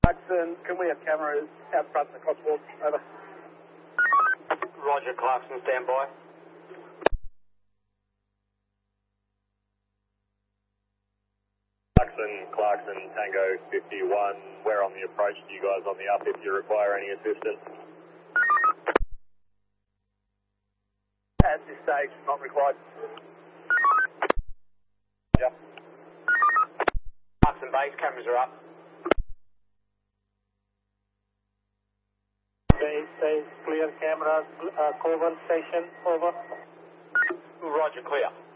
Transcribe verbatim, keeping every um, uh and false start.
Clarkson, can we have cameras out front and across the walk? Over. Roger, Clarkson, stand by. Clarkson, Clarkson, Tango fifty-one. We're on the approach to you guys on the up if you require any assistance. At this stage, not required. Yeah. Clarkson base, cameras are up. Base, base, clear cameras, uh, cover station, over. Roger, clear.